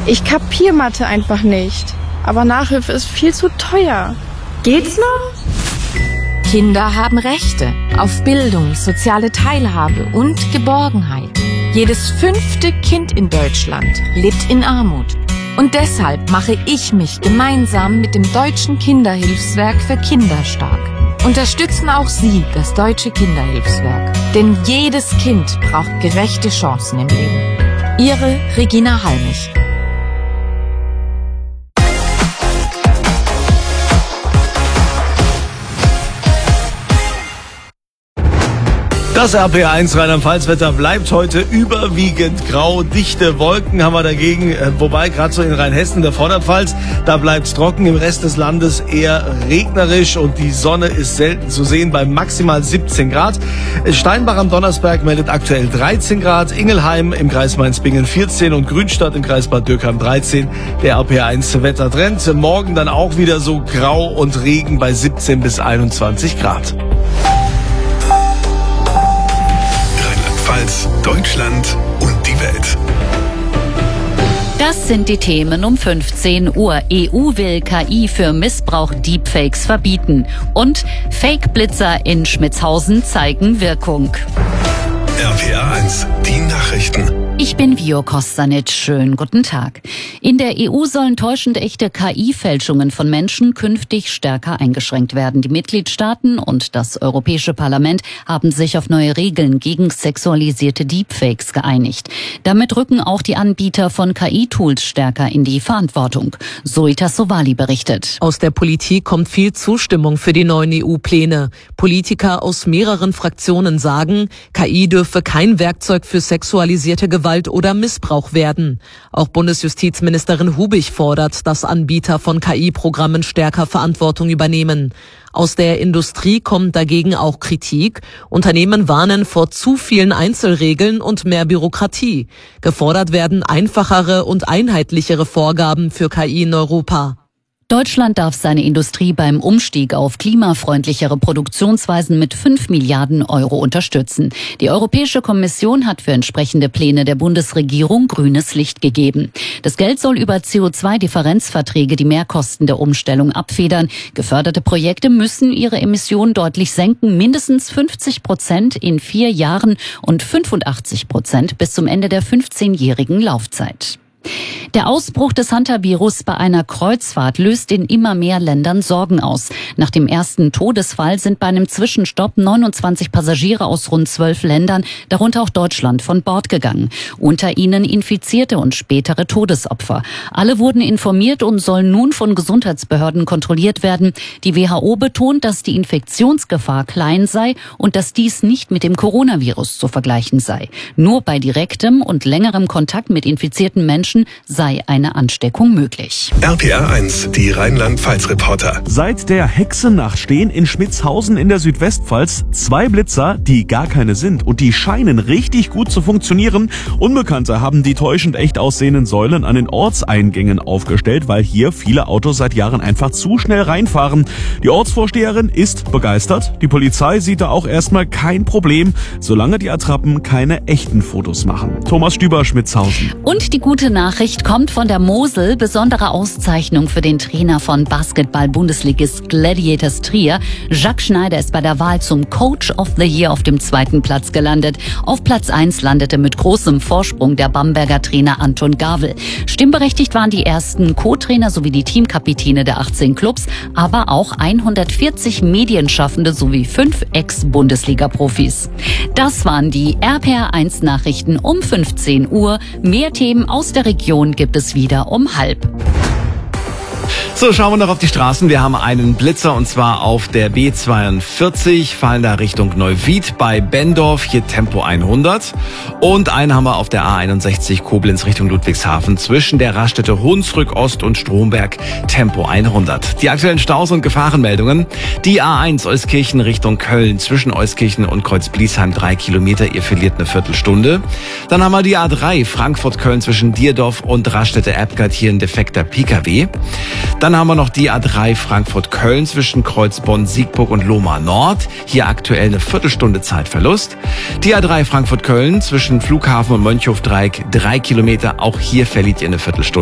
Ich kapier Mathe einfach nicht. Aber Nachhilfe ist viel zu teuer. Geht's noch? Kinder haben Rechte auf Bildung, soziale Teilhabe und Geborgenheit. Jedes 5. Kind in Deutschland lebt in Armut. Und deshalb mache ich mich gemeinsam mit dem Deutschen Kinderhilfswerk für Kinder stark. Unterstützen auch Sie das Deutsche Kinderhilfswerk. Denn jedes Kind braucht gerechte Chancen im Leben. Ihre Regina Halmich. Das RPR1 Rheinland-Pfalz-Wetter bleibt heute überwiegend grau. Dichte Wolken haben wir dagegen, wobei gerade so in Rheinhessen, der Vorderpfalz, da bleibt's trocken. Im Rest des Landes eher regnerisch und die Sonne ist selten zu sehen bei maximal 17 Grad. Steinbach am Donnersberg meldet aktuell 13 Grad, Ingelheim im Kreis Mainz-Bingen 14 und Grünstadt im Kreis Bad Dürkheim 13. Der RPR1 Wettertrend. Morgen dann auch wieder so grau und Regen bei 17 bis 21 Grad. Deutschland und die Welt. Das sind die Themen um 15 Uhr. EU will KI für Missbrauch Deepfakes verbieten. Und Fake-Blitzer in Schmitzhausen zeigen Wirkung. RPR1, die Nachrichten. Ich bin Vio Kostanic. Schönen guten Tag. In der EU sollen täuschend echte KI-Fälschungen von Menschen künftig stärker eingeschränkt werden. Die Mitgliedstaaten und das Europäische Parlament haben sich auf neue Regeln gegen sexualisierte Deepfakes geeinigt. Damit rücken auch die Anbieter von KI-Tools stärker in die Verantwortung. Zoita Sowali berichtet. Aus der Politik kommt viel Zustimmung für die neuen EU-Pläne. Politiker aus mehreren Fraktionen sagen, KI dürfe kein Werkzeug für sexualisierte Gewalt oder Missbrauch werden. Auch Bundesjustizministerin Hubig fordert, dass Anbieter von KI-Programmen stärker Verantwortung übernehmen. Aus der Industrie kommt dagegen auch Kritik. Unternehmen warnen vor zu vielen Einzelregeln und mehr Bürokratie. Gefordert werden einfachere und einheitlichere Vorgaben für KI in Europa. Deutschland darf seine Industrie beim Umstieg auf klimafreundlichere Produktionsweisen mit 5 Milliarden Euro unterstützen. Die Europäische Kommission hat für entsprechende Pläne der Bundesregierung grünes Licht gegeben. Das Geld soll über CO2-Differenzverträge die Mehrkosten der Umstellung abfedern. Geförderte Projekte müssen ihre Emissionen deutlich senken, mindestens 50% in 4 Jahren und 85% bis zum Ende der 15-jährigen Laufzeit. Der Ausbruch des Hunter-Virus bei einer Kreuzfahrt löst in immer mehr Ländern Sorgen aus. Nach dem ersten Todesfall sind bei einem Zwischenstopp 29 Passagiere aus rund 12 Ländern, darunter auch Deutschland, von Bord gegangen. Unter ihnen Infizierte und spätere Todesopfer. Alle wurden informiert und sollen nun von Gesundheitsbehörden kontrolliert werden. Die WHO betont, dass die Infektionsgefahr klein sei und dass dies nicht mit dem Coronavirus zu vergleichen sei. Nur bei direktem und längerem Kontakt mit infizierten Menschen sei eine Ansteckung möglich. RPR1, die Rheinland-Pfalz-Reporter. Seit der Hexennacht stehen in Schmitzhausen in der Südwestpfalz 2 Blitzer, die gar keine sind. Und die scheinen richtig gut zu funktionieren. Unbekannte haben die täuschend echt aussehenden Säulen an den Ortseingängen aufgestellt, weil hier viele Autos seit Jahren einfach zu schnell reinfahren. Die Ortsvorsteherin ist begeistert. Die Polizei sieht da auch erstmal kein Problem, solange die Attrappen keine echten Fotos machen. Thomas Stüber, Schmitzhausen. Und die gute Nachricht kommt von der Mosel. Besondere Auszeichnung für den Trainer von Basketball-Bundesligist Gladiators Trier. Jacques Schneider ist bei der Wahl zum Coach of the Year auf dem 2. Platz gelandet. Auf Platz 1 landete mit großem Vorsprung der Bamberger Trainer Anton Gavel. Stimmberechtigt waren die ersten Co-Trainer sowie die Teamkapitäne der 18 Clubs, aber auch 140 Medienschaffende sowie 5 Ex-Bundesliga-Profis. Das waren die RPR1 Nachrichten um 15 Uhr. Mehr Themen aus der Region gibt es wieder um 12:30. So, schauen wir noch auf die Straßen. Wir haben einen Blitzer und zwar auf der B42, Fallender Richtung Neuwied bei Bendorf, hier Tempo 100. Und einen haben wir auf der A61 Koblenz Richtung Ludwigshafen zwischen der Raststätte Hunsrück Ost und Stromberg, Tempo 100. Die aktuellen Staus und Gefahrenmeldungen. Die A1 Euskirchen Richtung Köln zwischen Euskirchen und Kreuzbliesheim 3 Kilometer, ihr verliert eine Viertelstunde. Dann haben wir die A3 Frankfurt-Köln zwischen Dierdorf und Raststätte Erbgard, hier ein defekter Pkw. Dann haben wir noch die A3 Frankfurt-Köln zwischen Kreuzbonn, Siegburg und Lohmar Nord. Hier aktuell eine Viertelstunde Zeitverlust. Die A3 Frankfurt-Köln zwischen Flughafen und Mönchhofdreieck 3 Kilometer. Auch hier verliert ihr eine Viertelstunde.